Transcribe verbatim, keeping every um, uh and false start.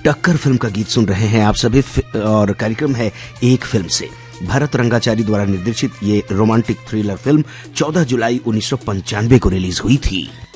टक्कर फिल्म का गीत सुन रहे हैं आप सभी और कार्यक्रम है एक फिल्म से। भरत रंगाचारी द्वारा निर्देशित ये रोमांटिक थ्रिलर फिल्म चौदह जुलाई उन्नीस सौ पंचानवे को रिलीज हुई थी।